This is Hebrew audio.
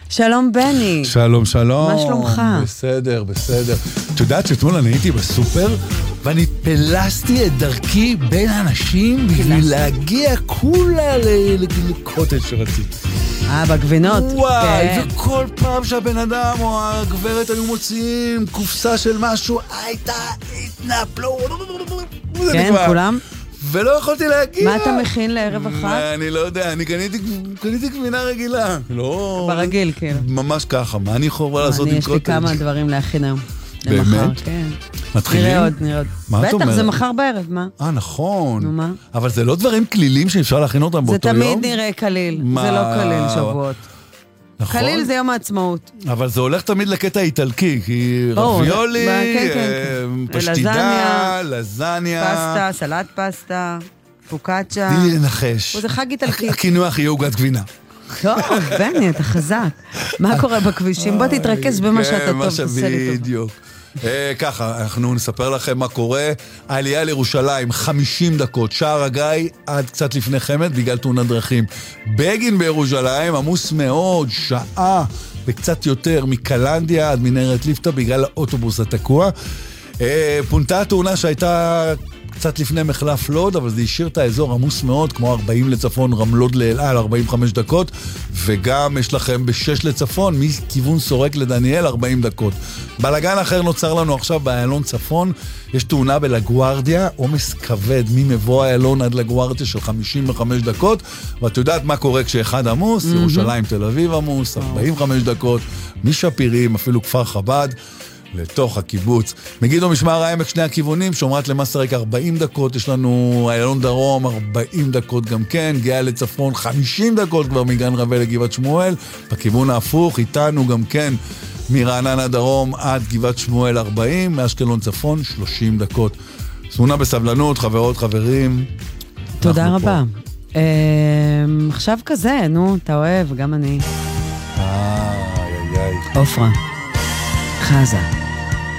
שלום בני. שלום, שלום. מה שלומך? בסדר, בסדר. את יודעת שאתמול אני הייתי בסופר, ואני פלסתי את דרכי בין האנשים בשביל להגיע כולה לקוטג' שרציתי. בגבינות. וואי, וכל פעם שהבן אדם או הגברת היו מוציאים קופסה של משהו, הייתה התנפלו. כן, כולם? ולא יכולתי להגיע. מה אתה מכין לערב אחת? אני לא יודע, אני קניתי גבינה רגילה. לא... ברגיל, כאילו. ממש ככה, מה אני יכול לעשות עם קוטג'? יש לי כמה דברים להכין היום. באמת? כן. מתחילים? נראה עוד. מה את אומרת? בטח, זה מחר בערב, מה? נכון. נו, מה? אבל זה לא דברים כלילים שאפשר להכין אותם באותו יום? זה תמיד נראה קליל. זה לא קליל שבועות. נכון. קליל זה יום העצמאות. אבל זה הולך תמיד לקטע איטלקי, כי רביולי, פשטידה, לזניה. פסטה, סלט פסטה, פוקאצ'ה. תני לי לנחש. זה חג איטלקי. הקינוח יהיה עוגת גבינה. טוב, בני, אתה חזק. מה קורה בכבישים? בוא תתרכז במה שאתה טוב, תעשה לי טוב. בדיוק. ככה, אנחנו נספר לכם מה קורה. העלייה לירושלים, 50 דקות, שער הגיא עד קצת לפני חמד, בגלל תאונת דרכים. בגין בירושלים, עמוס מאוד, שעה וקצת יותר מקלנדיה עד מנהרת ליפתא, בגלל האוטובוס התקוע. פונתה התאונה שהייתה קצת לפני מחלף לוד, אבל זה השאיר את האזור עמוס מאוד, כמו 40 לצפון, רמלוד לאלעל, 45 דקות, וגם יש לכם ב6 לצפון, מכיוון סורק לדניאל, 40 דקות. בלגן אחר נוצר לנו עכשיו באיילון צפון, יש תאונה בלגוארדיה, עומס כבד, ממבוא האיילון עד לגוארדיה של 55 דקות, ואת יודעת מה קורה כשאחד עמוס, ירושלים תל אביב עמוס, 45 דקות, משפירים, אפילו כפר חב"ד, לתוך הקיבוץ. מגידו משמר העמק שני הכיוונים, שומרת למסרק 40 דקות, יש לנו איילון דרום 40 דקות גם כן, גאה לצפון 50 דקות כבר מגן רווה לגבעת שמואל, בכיוון ההפוך איתנו גם כן מרעננה דרום עד גבעת שמואל 40, מאשקלון צפון 30 דקות. סמונה בסבלנות, חברות, חברים. תודה רבה. עכשיו כזה, נו, אתה אוהב, גם אני. איי. אופרה. חזה.